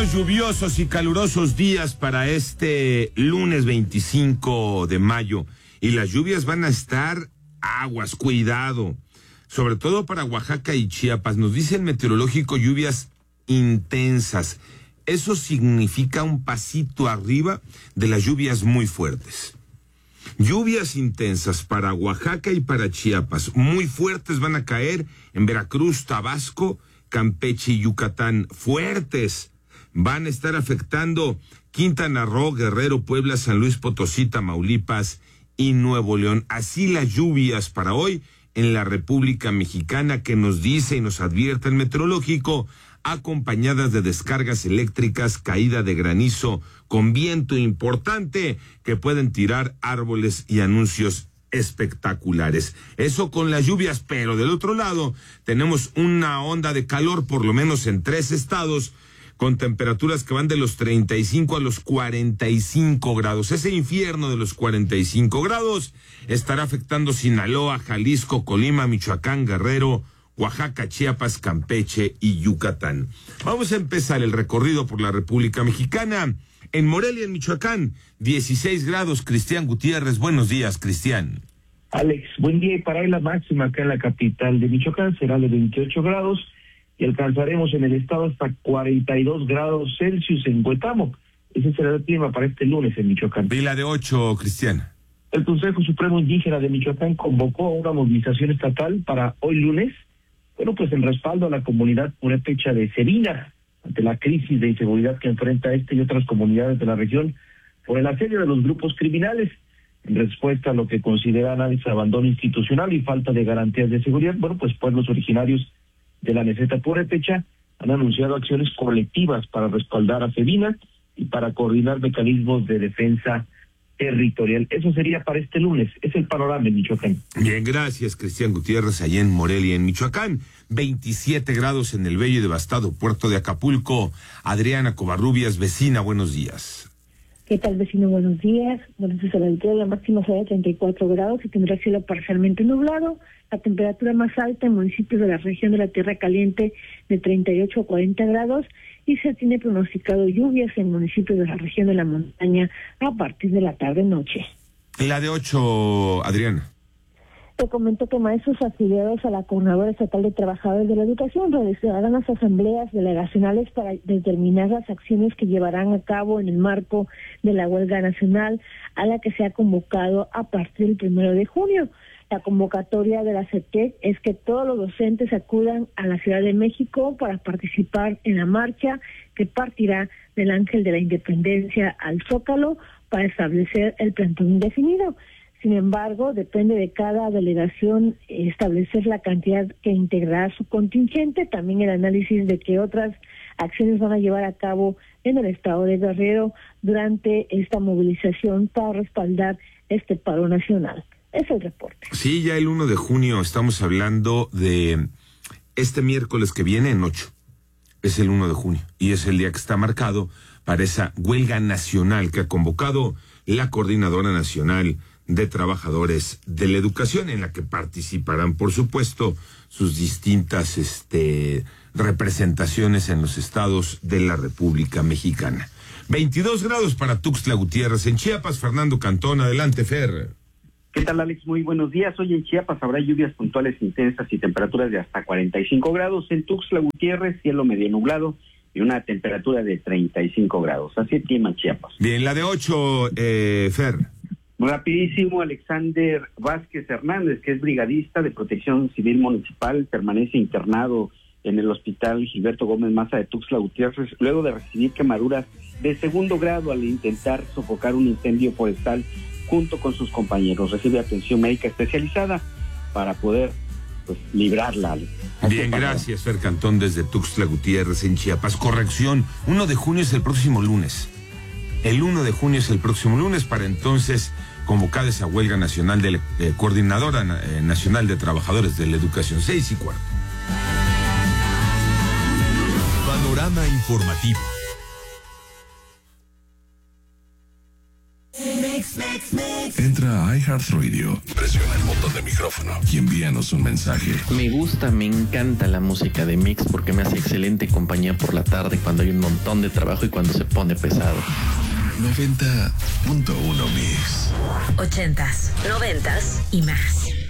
Buenos, lluviosos y calurosos días para este lunes 25 de mayo. Y las lluvias van a estar aguas, cuidado. Sobre todo para Oaxaca y Chiapas. Nos dice el meteorológico lluvias intensas. Eso significa un pasito arriba de las lluvias muy fuertes. Lluvias intensas para Oaxaca y para Chiapas. Muy fuertes van a caer en Veracruz, Tabasco, Campeche y Yucatán. Fuertes. Van a estar afectando Quintana Roo, Guerrero, Puebla, San Luis Potosí, Tamaulipas y Nuevo León. Así las lluvias para hoy en la República Mexicana, que nos dice y nos advierte el meteorológico, acompañadas de descargas eléctricas, caída de granizo con viento importante que pueden tirar árboles y anuncios espectaculares. Eso con las lluvias, pero del otro lado tenemos una onda de calor, por lo menos en 3 estados, con temperaturas que van de los 35 a los 45 grados. Ese infierno de los 45 grados estará afectando Sinaloa, Jalisco, Colima, Michoacán, Guerrero, Oaxaca, Chiapas, Campeche y Yucatán. Vamos a empezar el recorrido por la República Mexicana. En Morelia, en Michoacán, 16 grados. Cristian Gutiérrez, buenos días, Cristian. Alex, buen día. Y para hoy la máxima acá en la capital de Michoacán será de 28 grados y alcanzaremos en el estado hasta 42 grados Celsius en Cuetamo. Ese será el clima para este lunes en Michoacán. Y la de 8, Cristian. El Consejo Supremo Indígena de Michoacán convocó una movilización estatal para hoy lunes, pues en respaldo a la comunidad purépecha de Sevina, ante la crisis de inseguridad que enfrenta y otras comunidades de la región por el asedio de los grupos criminales. En respuesta a lo que consideran abandono institucional y falta de garantías de seguridad, pueblos originarios de la meseta purépecha han anunciado acciones colectivas para respaldar a Sevina y para coordinar mecanismos de defensa territorial. Eso sería para este lunes. Es el panorama en Michoacán. Bien, gracias, Cristian Gutiérrez, allá en Morelia, en Michoacán. 27 grados en el bello y devastado puerto de Acapulco. Adriana Covarrubias, vecina, buenos días. ¿Qué tal, vecino? Buenos días. Buenos días a la altura. La máxima será de 34 grados y tendrá cielo parcialmente nublado. La temperatura más alta en municipios de la región de la Tierra Caliente de 38 a 40 grados y se tiene pronosticado lluvias en municipios de la región de la montaña a partir de la tarde-noche. La de 8, Adriana. Te comento que maestros afiliados a la Coordinadora Estatal de Trabajadores de la Educación realizarán las asambleas delegacionales para determinar las acciones que llevarán a cabo en el marco de la huelga nacional a la que se ha convocado a partir del 1 de junio. La convocatoria de la CETEC es que todos los docentes acudan a la Ciudad de México para participar en la marcha que partirá del Ángel de la Independencia al Zócalo para establecer el plantón indefinido. Sin embargo, depende de cada delegación establecer la cantidad que integrará su contingente, también el análisis de qué otras acciones van a llevar a cabo en el estado de Guerrero durante esta movilización para respaldar este paro nacional. Es el reporte. Sí, ya el 1 de junio estamos hablando de este miércoles que viene en 8. Es el 1 de junio y es el día que está marcado para esa huelga nacional que ha convocado la Coordinadora Nacional de Trabajadores de la Educación, en la que participarán, por supuesto, sus distintas representaciones en los estados de la República Mexicana. 22 grados para Tuxtla Gutiérrez. En Chiapas, Fernando Cantón, adelante, Fer. ¿Qué tal, Alex? Muy buenos días. Hoy en Chiapas habrá lluvias puntuales intensas y temperaturas de hasta 45 grados. En Tuxtla Gutiérrez, cielo medio nublado y una temperatura de 35 grados. Así es clima en Chiapas. Bien, la de 8, Fer. Rapidísimo, Alexander Vázquez Hernández, que es brigadista de Protección Civil Municipal, permanece internado en el Hospital Gilberto Gómez Maza de Tuxtla Gutiérrez, luego de recibir quemaduras de 2º grado al intentar sofocar un incendio forestal junto con sus compañeros. Recibe atención médica especializada para poder librarla. Bien, gracias, Fer Cantón, desde Tuxtla Gutiérrez, en Chiapas. Corrección, 1 de junio es el próximo lunes. El 1 de junio es el próximo lunes, para entonces convocada esa huelga nacional de Coordinadora Nacional de Trabajadores de la Educación. 6:15. Panorama informativo. Entra a iHeartRadio, presiona el botón de micrófono y envíanos un mensaje. Me encanta la música de Mix porque me hace excelente compañía por la tarde cuando hay un montón de trabajo y cuando se pone pesado. 90.1 Mix. 80s, 90s y más.